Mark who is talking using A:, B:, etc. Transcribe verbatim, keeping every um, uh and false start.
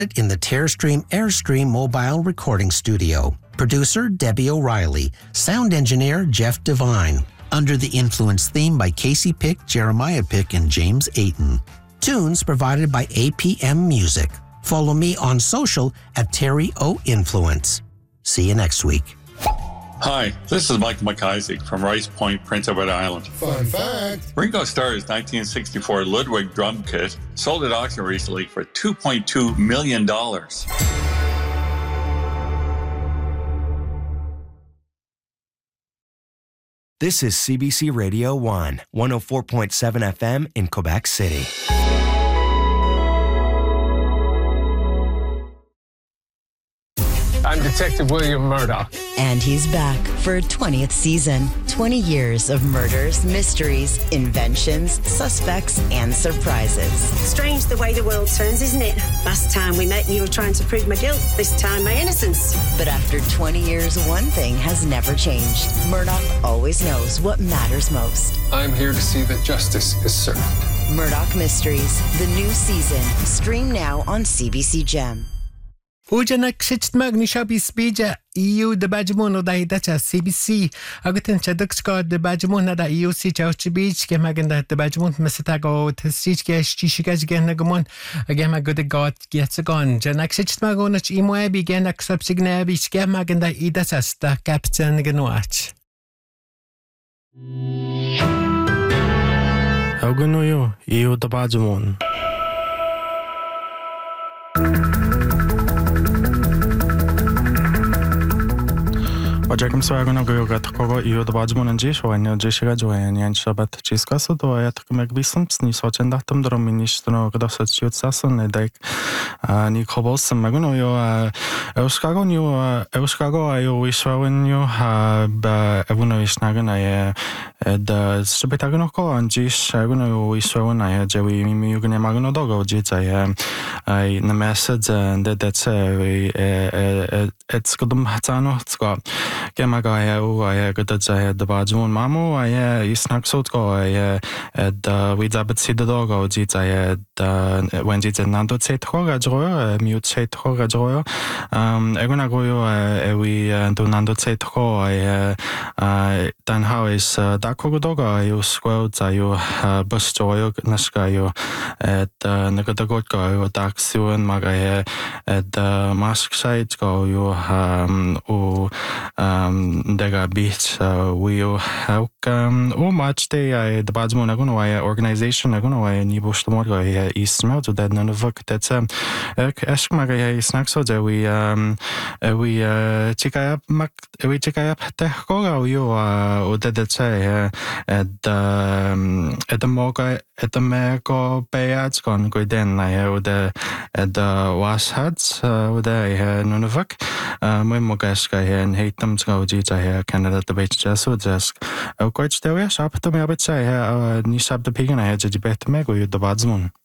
A: in the Tearstream Airstream mobile recording studio. Producer Debbie O'Reilly. Sound engineer Jeff Devine. Under the Influence theme by Casey Pick, Jeremiah Pick, and James Ayton. Tunes provided by A P M Music. Follow me on social at Terry O Influence. See you next week.
B: Hi, this is Michael McIsaac from Rice Point, Prince Edward Island.
C: Fun fact.
B: Ringo Starr's nineteen sixty-four Ludwig drum kit sold at auction recently for two point two million dollars.
D: This is C B C Radio one, one oh four point seven F M in Quebec City.
E: I'm Detective William Murdoch.
F: And he's back for a twentieth season. twenty years of murders, mysteries, inventions, suspects, and surprises.
G: Strange the way the world turns, isn't it? Last time we met, you were trying to prove my guilt. This time, my innocence.
F: But after twenty years, one thing has never changed. Murdoch always knows what matters most.
E: I'm here to see that justice is served.
F: Murdoch Mysteries, the new season. Stream now on C B C Gem.
H: Ujanak shitmag ni shabis bija E U de bajmono da hidacha C B C agutin chadukska de bajmona da E U si chauchbich ke maganda de bajmon mesatago tstich ke shishigaj genagmon agama gode got getsagon janak shitmag onach imoe bigenak subsigne bich ke maganda idacha sta captain genoach
I: Aguno yo E U de bajmon Oczekam swojego nowego takiego i od badzmona dziś, właśnie dzisiejszego działania, nie trzeba czyć kasu, to ja tak jak bisem sni soczeń datum dromienisz, to no kiedy się ciut sasun, nie daj, nie kobosem, magno jo, euskago niu, euskago ayo wishwawen niu, ba evuno wishnaga na je, da żeby tak no ko, dziś evuno wishwawen na je, że mi mi jugnie magno dogo dziś, je, aj na message, de dece, it's godum hatano, sko. Gemaga je u je gdje da badzmun mamu a je isnak sutko je da widzabet si da dogo dzica je da when dzica nando cet hoga drojo miut cet hoga drojo ego na gojo e wi do nando cet ho je dan how is da kogo dogo ju skol za ju bus drojo naska ju da naga da gotka ju taxiun maga je da mask site go ju u Dega beach we how um o much day I the badzmo na gono I organization na gono I ni bosh to morgo I east melt to that none of it that's um ask maga I snack so that we um we uh chika up mak we chika up te koga you o that that say at the at the moga at the meko payats gon go den I o the at the was hats o the none of it my moga ska and hate them go dzica here Canada the beach just so just quite still yeah shop to me a bit say ni shop the pig and I had to bet me go you the badzmun